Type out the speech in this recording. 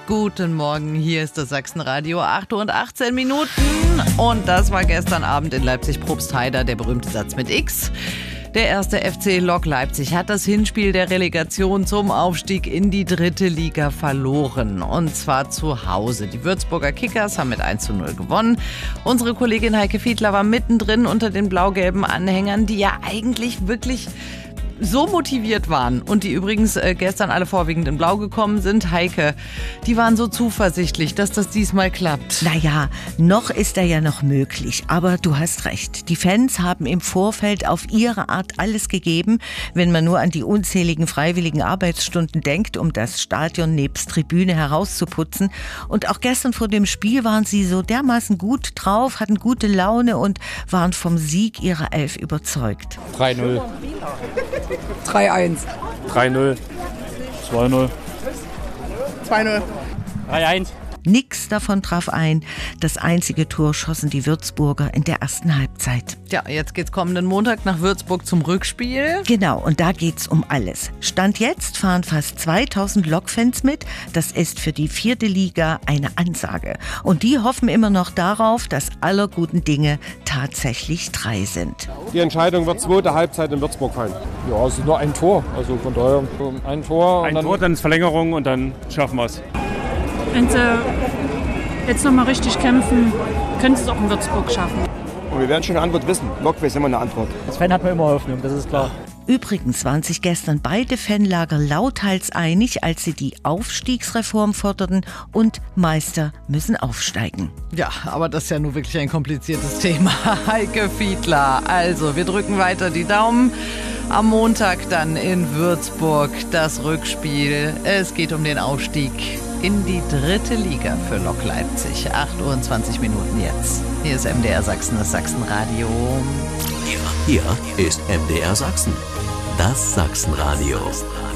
Guten Morgen, hier ist das Sachsenradio, 8:18 Uhr. Und das war gestern Abend in Leipzig-Probstheida, der berühmte Satz mit X. Der erste FC Lok Leipzig hat das Hinspiel der Relegation zum Aufstieg in die 3. Liga verloren. Und zwar zu Hause. Die Würzburger Kickers haben mit 1:0 gewonnen. Unsere Kollegin Heike Fiedler war mittendrin unter den blau-gelben Anhängern, die ja eigentlich wirklich so motiviert waren und die übrigens gestern alle vorwiegend in Blau gekommen sind. Heike, die waren so zuversichtlich, dass das diesmal klappt. Naja, noch ist er ja noch möglich, aber du hast recht. Die Fans haben im Vorfeld auf ihre Art alles gegeben, wenn man nur an die unzähligen freiwilligen Arbeitsstunden denkt, um das Stadion nebst Tribüne herauszuputzen. Und auch gestern vor dem Spiel waren sie so dermaßen gut drauf, hatten gute Laune und waren vom Sieg ihrer Elf überzeugt. 3-0. 3-1. 3-0. 2-0. 2-0. 3-1. Nix davon traf ein. Das einzige Tor schossen die Würzburger in der ersten Halbzeit. Ja, jetzt geht's kommenden Montag nach Würzburg zum Rückspiel. Genau, und da geht's um alles. Stand jetzt fahren fast 2000 Lokfans mit. Das ist für die 4. Liga eine Ansage. Und die hoffen immer noch darauf, dass aller guten Dinge tatsächlich 3 sind. Die Entscheidung wird 2. Halbzeit in Würzburg fallen. Ja, es ist nur ein Tor. Also von daher ein Tor. Ein Tor, dann ist Verlängerung und dann schaffen wir es. Wenn sie jetzt nochmal richtig kämpfen, können sie es auch in Würzburg schaffen. Und wir werden schon eine Antwort wissen. Lok ist immer eine Antwort. Als Fan hat man immer Hoffnung, das ist klar. Übrigens waren sich gestern beide Fanlager lauthals einig, als sie die Aufstiegsreform forderten und Meister müssen aufsteigen. Ja, aber das ist ja nun wirklich ein kompliziertes Thema. Heike Fiedler. Also, wir drücken weiter die Daumen. Am Montag dann in Würzburg das Rückspiel. Es geht um den Aufstieg in die 3. Liga für Lok Leipzig. 8:20 Uhr jetzt. Hier ist MDR Sachsen, das Sachsenradio. Hier ist MDR Sachsen, das Sachsenradio.